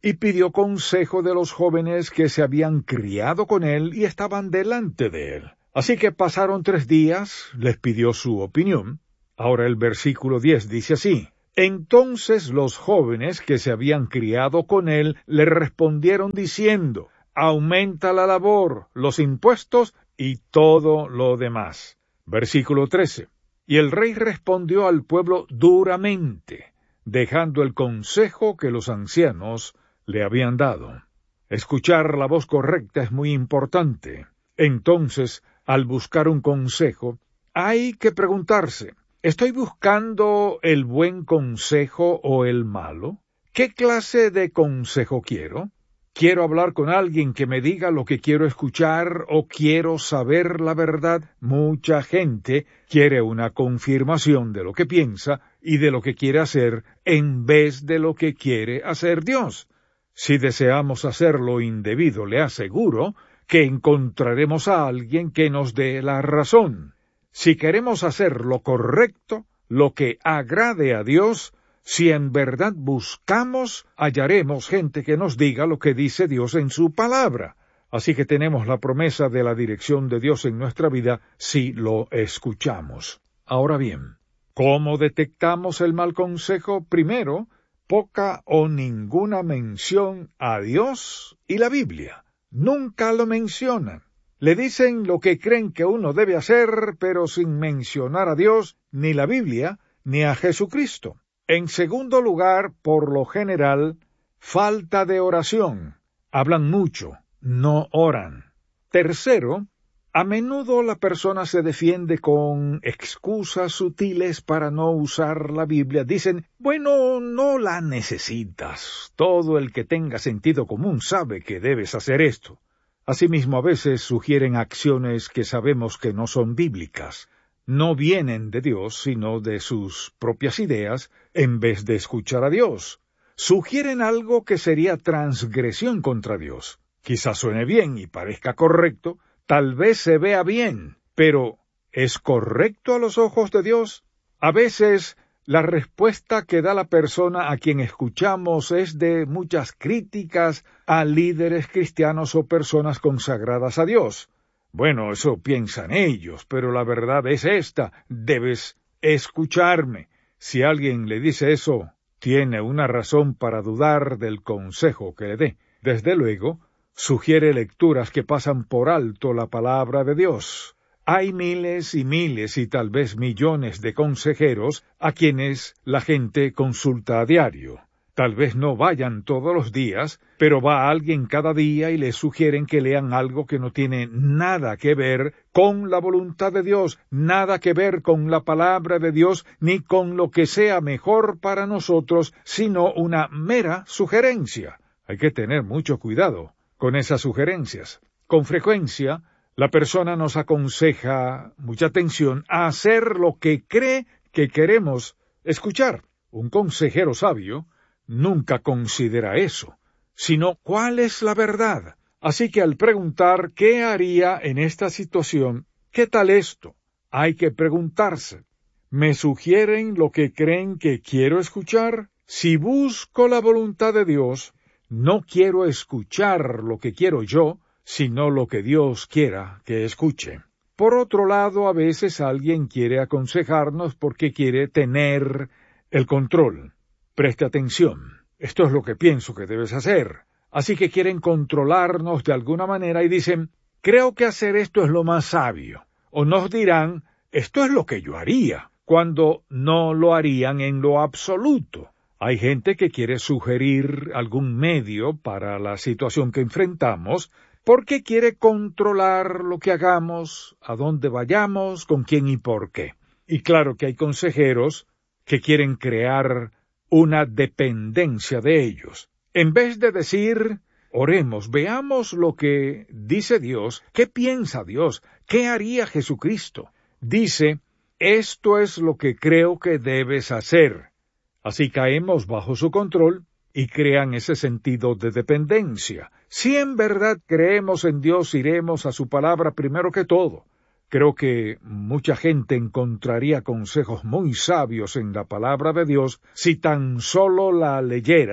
y pidió consejo de los jóvenes que se habían criado con él y estaban delante de él. Así que pasaron tres días, les pidió su opinión. Ahora el versículo diez dice así: Entonces los jóvenes que se habían criado con él le respondieron diciendo: Aumenta la labor, los impuestos y todo lo demás. Versículo trece. Y el rey respondió al pueblo duramente, dejando el consejo que los ancianos le habían dado. Escuchar la voz correcta es muy importante. Entonces, al buscar un consejo, hay que preguntarse: ¿estoy buscando el buen consejo o el malo? ¿Qué clase de consejo quiero? ¿Quiero hablar con alguien que me diga lo que quiero escuchar o quiero saber la verdad? Mucha gente quiere una confirmación de lo que piensa y de lo que quiere hacer en vez de lo que quiere hacer Dios. Si deseamos hacer lo indebido, le aseguro que encontraremos a alguien que nos dé la razón. Si queremos hacer lo correcto, lo que agrade a Dios, si en verdad buscamos, hallaremos gente que nos diga lo que dice Dios en su palabra. Así que tenemos la promesa de la dirección de Dios en nuestra vida si lo escuchamos. Ahora bien, ¿cómo detectamos el mal consejo? Primero, poca o ninguna mención a Dios y la Biblia. Nunca lo mencionan. Le dicen lo que creen que uno debe hacer, pero sin mencionar a Dios, ni la Biblia, ni a Jesucristo. En segundo lugar, por lo general, falta de oración. Hablan mucho, no oran. Tercero, a menudo la persona se defiende con excusas sutiles para no usar la Biblia. Dicen: bueno, no la necesitas. Todo el que tenga sentido común sabe que debes hacer esto. Asimismo, a veces sugieren acciones que sabemos que no son bíblicas. No vienen de Dios, sino de sus propias ideas, en vez de escuchar a Dios. Sugieren algo que sería transgresión contra Dios. Quizás suene bien y parezca correcto, tal vez se vea bien, pero ¿es correcto a los ojos de Dios? A veces la respuesta que da la persona a quien escuchamos es de muchas críticas a líderes cristianos o personas consagradas a Dios. Bueno, eso piensan ellos, pero la verdad es esta: debes escucharme. Si alguien le dice eso, tiene una razón para dudar del consejo que le dé. Desde luego, sugiere lecturas que pasan por alto la palabra de Dios. Hay miles y miles y tal vez millones de consejeros a quienes la gente consulta a diario. Tal vez no vayan todos los días, pero va alguien cada día y les sugieren que lean algo que no tiene nada que ver con la voluntad de Dios, nada que ver con la palabra de Dios, ni con lo que sea mejor para nosotros, sino una mera sugerencia. Hay que tener mucho cuidado con esas sugerencias. Con frecuencia, la persona nos aconseja, mucha atención, a hacer lo que cree que queremos escuchar. Un consejero sabio nunca considera eso, sino cuál es la verdad. Así que al preguntar qué haría en esta situación, ¿qué tal esto? Hay que preguntarse: ¿me sugieren lo que creen que quiero escuchar? Si busco la voluntad de Dios, no quiero escuchar lo que quiero yo, sino lo que Dios quiera que escuche. Por otro lado, a veces alguien quiere aconsejarnos porque quiere tener el control. Preste atención, esto es lo que pienso que debes hacer. Así que quieren controlarnos de alguna manera y dicen: creo que hacer esto es lo más sabio. O nos dirán: esto es lo que yo haría, cuando no lo harían en lo absoluto. Hay gente que quiere sugerir algún medio para la situación que enfrentamos, porque quiere controlar lo que hagamos, a dónde vayamos, con quién y por qué. Y claro que hay consejeros que quieren crear una dependencia de ellos. En vez de decir: oremos, veamos lo que dice Dios, qué piensa Dios, qué haría Jesucristo, dice: esto es lo que creo que debes hacer. Así caemos bajo su control y crean ese sentido de dependencia. Si en verdad creemos en Dios, iremos a su palabra primero que todo. Creo que mucha gente encontraría consejos muy sabios en la palabra de Dios si tan solo la leyera,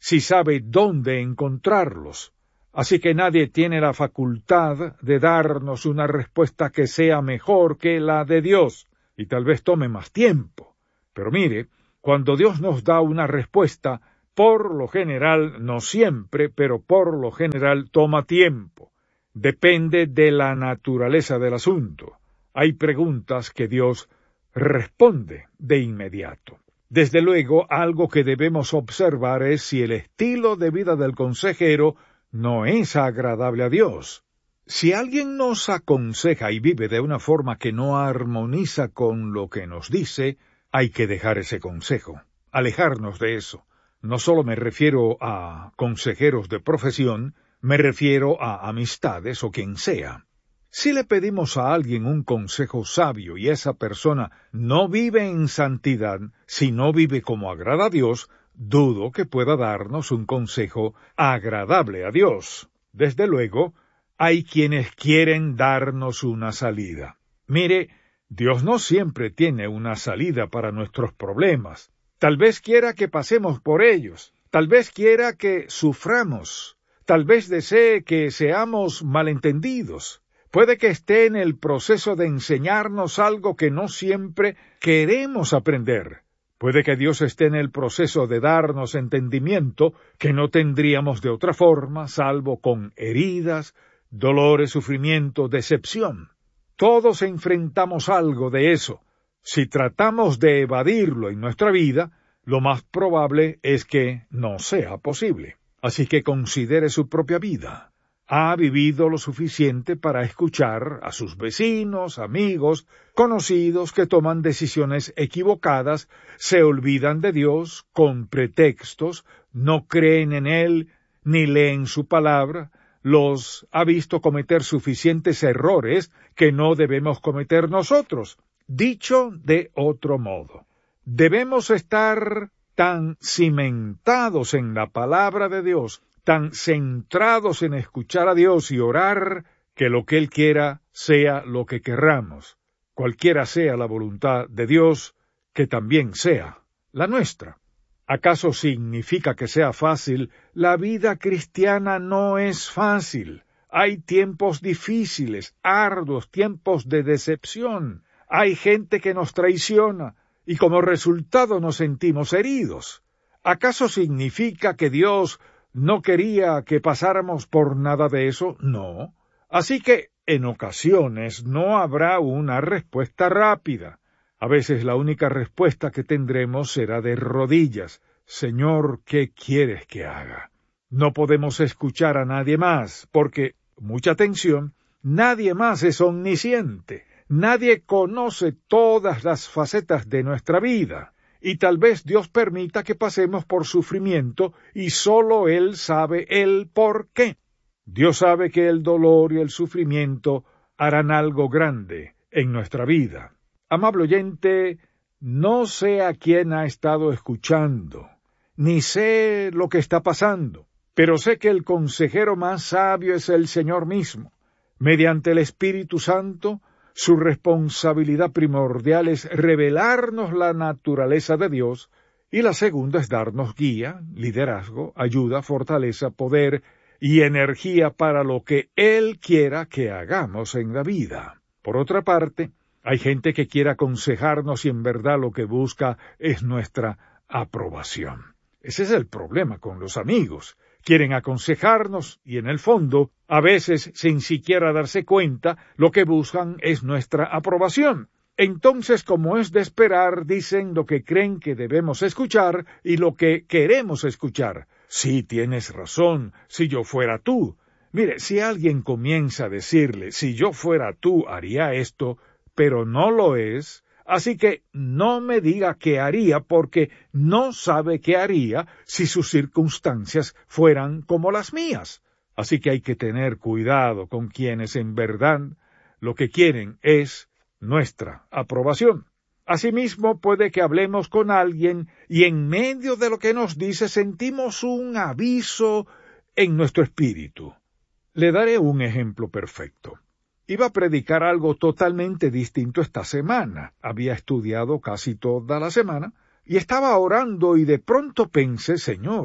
si sabe dónde encontrarlos. Así que nadie tiene la facultad de darnos una respuesta que sea mejor que la de Dios, y tal vez tome más tiempo. Pero mire, cuando Dios nos da una respuesta, por lo general, no siempre, pero por lo general toma tiempo. Depende de la naturaleza del asunto. Hay preguntas que Dios responde de inmediato. Desde luego, algo que debemos observar es si el estilo de vida del consejero no es agradable a Dios. Si alguien nos aconseja y vive de una forma que no armoniza con lo que nos dice, hay que dejar ese consejo, alejarnos de eso. No solo me refiero a consejeros de profesión, me refiero a amistades o quien sea. Si le pedimos a alguien un consejo sabio y esa persona no vive en santidad, si no vive como agrada a Dios, dudo que pueda darnos un consejo agradable a Dios. Desde luego, hay quienes quieren darnos una salida. Mire, Dios no siempre tiene una salida para nuestros problemas. Tal vez quiera que pasemos por ellos, tal vez quiera que suframos, tal vez desee que seamos malentendidos. Puede que esté en el proceso de enseñarnos algo que no siempre queremos aprender. Puede que Dios esté en el proceso de darnos entendimiento que no tendríamos de otra forma, salvo con heridas, dolores, sufrimiento, decepción. Todos enfrentamos algo de eso. Si tratamos de evadirlo en nuestra vida, lo más probable es que no sea posible. Así que considere su propia vida. Ha vivido lo suficiente para escuchar a sus vecinos, amigos, conocidos que toman decisiones equivocadas, se olvidan de Dios con pretextos, no creen en Él, ni leen su palabra, los ha visto cometer suficientes errores que no debemos cometer nosotros. Dicho de otro modo, debemos estar tan cimentados en la palabra de Dios, tan centrados en escuchar a Dios y orar, que lo que Él quiera sea lo que querramos. Cualquiera sea la voluntad de Dios, que también sea la nuestra. ¿Acaso significa que sea fácil? La vida cristiana no es fácil. Hay tiempos difíciles, arduos, tiempos de decepción. Hay gente que nos traiciona, y como resultado nos sentimos heridos. ¿Acaso significa que Dios no quería que pasáramos por nada de eso? No. Así que, en ocasiones, no habrá una respuesta rápida. A veces la única respuesta que tendremos será de rodillas. Señor, ¿qué quieres que haga? No podemos escuchar a nadie más, porque, mucha atención, nadie más es omnisciente. Nadie conoce todas las facetas de nuestra vida, y tal vez Dios permita que pasemos por sufrimiento, y sólo Él sabe el por qué. Dios sabe que el dolor y el sufrimiento harán algo grande en nuestra vida. Amable oyente, no sé a quién ha estado escuchando, ni sé lo que está pasando, pero sé que el consejero más sabio es el Señor mismo. Mediante el Espíritu Santo, su responsabilidad primordial es revelarnos la naturaleza de Dios, y la segunda es darnos guía, liderazgo, ayuda, fortaleza, poder y energía para lo que Él quiera que hagamos en la vida. Por otra parte, hay gente que quiere aconsejarnos y en verdad lo que busca es nuestra aprobación. Ese es el problema con los amigos. Quieren aconsejarnos y en el fondo, a veces sin siquiera darse cuenta, lo que buscan es nuestra aprobación. Entonces, como es de esperar, dicen lo que creen que debemos escuchar y lo que queremos escuchar. Sí, tienes razón, si yo fuera tú. Mire, si alguien comienza a decirle, si yo fuera tú haría esto, pero no lo es, así que no me diga qué haría porque no sabe qué haría si sus circunstancias fueran como las mías. Así que hay que tener cuidado con quienes en verdad lo que quieren es nuestra aprobación. Asimismo, puede que hablemos con alguien y en medio de lo que nos dice sentimos un aviso en nuestro espíritu. Le daré un ejemplo perfecto. Iba a predicar algo totalmente distinto esta semana. Había estudiado casi toda la semana y estaba orando y de pronto pensé, Señor,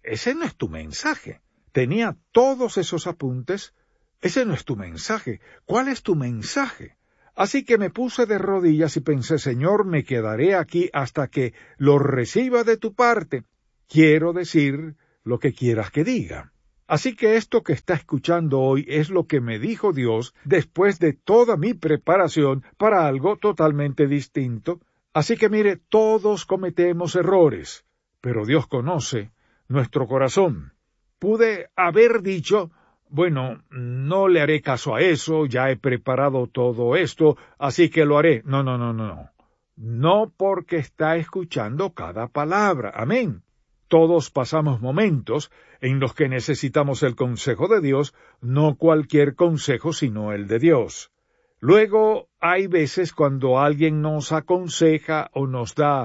ese no es tu mensaje. Tenía todos esos apuntes. Ese no es tu mensaje. ¿Cuál es tu mensaje? Así que me puse de rodillas y pensé, Señor, me quedaré aquí hasta que lo reciba de tu parte. Quiero decir lo que quieras que diga. Así que esto que está escuchando hoy es lo que me dijo Dios después de toda mi preparación para algo totalmente distinto. Así que mire, todos cometemos errores, pero Dios conoce nuestro corazón. Pude haber dicho, bueno, no le haré caso a eso, ya he preparado todo esto, así que lo haré. No, no, no, no. No porque está escuchando cada palabra. Amén. Todos pasamos momentos en los que necesitamos el consejo de Dios, no cualquier consejo sino el de Dios. Luego hay veces cuando alguien nos aconseja o nos da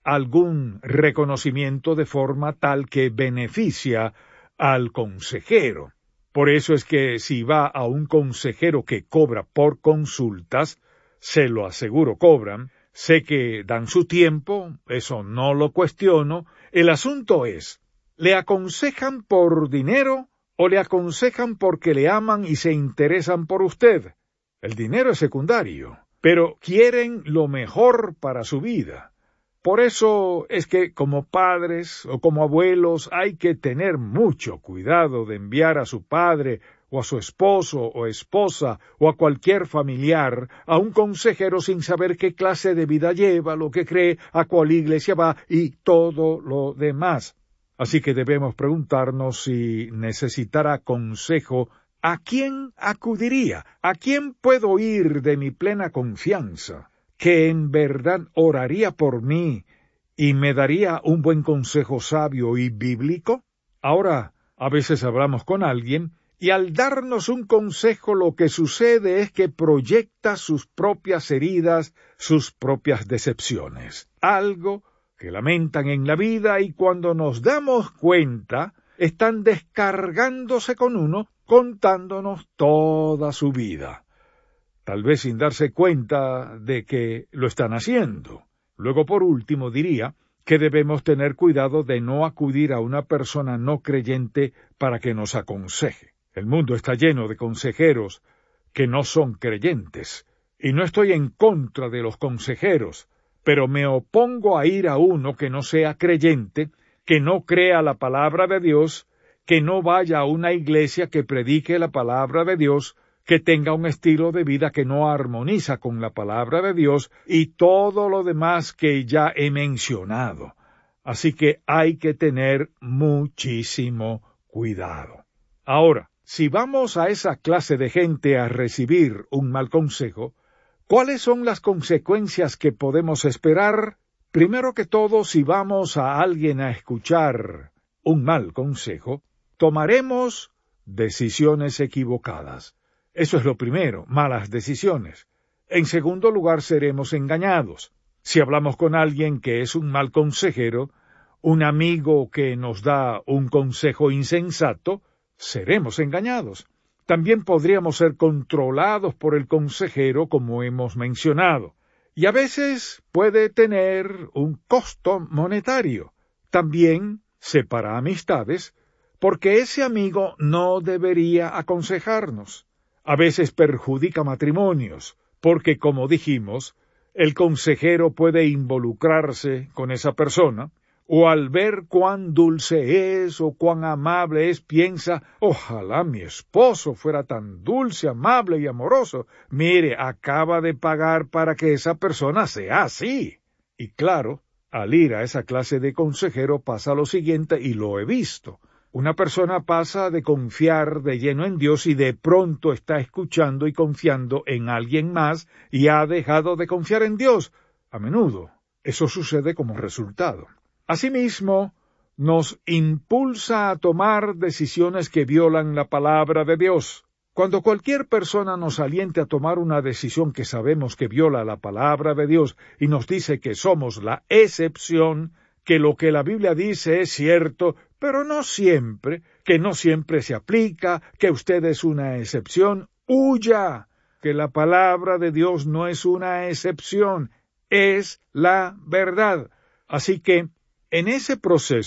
algún reconocimiento de forma tal que beneficia al consejero. Por eso es que si va a un consejero que cobra por consultas, se lo aseguro cobran, sé que dan su tiempo, eso no lo cuestiono. El asunto es, ¿le aconsejan por dinero o le aconsejan porque le aman y se interesan por usted? El dinero es secundario, pero quieren lo mejor para su vida. Por eso es que como padres o como abuelos hay que tener mucho cuidado de enviar a su padre o a su esposo o esposa o a cualquier familiar a un consejero sin saber qué clase de vida lleva, lo que cree, a cuál iglesia va y todo lo demás. Así que debemos preguntarnos si necesitara consejo, ¿a quién acudiría? ¿A quién puedo ir de mi plena confianza, que en verdad oraría por mí y me daría un buen consejo sabio y bíblico? Ahora, a veces hablamos con alguien y al darnos un consejo lo que sucede es que proyecta sus propias heridas, sus propias decepciones, algo que lamentan en la vida y cuando nos damos cuenta están descargándose con uno, contándonos toda su vida, tal vez sin darse cuenta de que lo están haciendo. Luego, por último, diría que debemos tener cuidado de no acudir a una persona no creyente para que nos aconseje. El mundo está lleno de consejeros que no son creyentes, y no estoy en contra de los consejeros, pero me opongo a ir a uno que no sea creyente, que no crea la palabra de Dios, que no vaya a una iglesia que predique la palabra de Dios, que tenga un estilo de vida que no armoniza con la palabra de Dios y todo lo demás que ya he mencionado. Así que hay que tener muchísimo cuidado. Ahora, si vamos a esa clase de gente a recibir un mal consejo, ¿cuáles son las consecuencias que podemos esperar? Primero que todo, si vamos a alguien a escuchar un mal consejo, tomaremos decisiones equivocadas. Eso es lo primero, malas decisiones. En segundo lugar, seremos engañados. Si hablamos con alguien que es un mal consejero, un amigo que nos da un consejo insensato, seremos engañados. También podríamos ser controlados por el consejero, como hemos mencionado. Y a veces puede tener un costo monetario. También separa amistades, porque ese amigo no debería aconsejarnos. A veces perjudica matrimonios, porque, como dijimos, el consejero puede involucrarse con esa persona, o al ver cuán dulce es o cuán amable es, piensa, ojalá mi esposo fuera tan dulce, amable y amoroso. Mire, acaba de pagar para que esa persona sea así. Y claro, al ir a esa clase de consejero pasa lo siguiente, y lo he visto. Una persona pasa de confiar de lleno en Dios y de pronto está escuchando y confiando en alguien más y ha dejado de confiar en Dios. A menudo, eso sucede como resultado. Asimismo, nos impulsa a tomar decisiones que violan la palabra de Dios. Cuando cualquier persona nos aliente a tomar una decisión que sabemos que viola la palabra de Dios y nos dice que somos la excepción, que lo que la Biblia dice es cierto, pero no siempre, que no siempre se aplica, que usted es una excepción, huya, que la palabra de Dios no es una excepción, es la verdad. Así que, en ese proceso,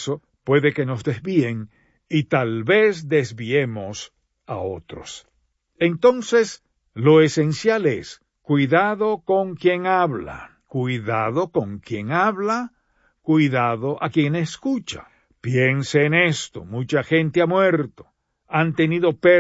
puede que nos desvíen y tal vez desviemos a otros. Entonces, lo esencial es cuidado con quien habla, cuidado con quien habla, cuidado a quien escucha. Piense en esto, mucha gente ha muerto, han tenido pérdidas